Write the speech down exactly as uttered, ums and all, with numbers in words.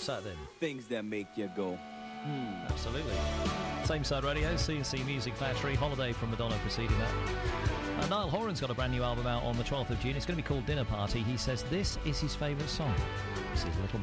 What's that then? Things that make you go, hmm. Absolutely. Same Side Radio, C and C Music Factory, Holiday from Madonna preceding that. Uh, Niall Horan's got a brand new album out on the twelfth of June. It's going to be called Dinner Party. He says this is his favourite song. This is Little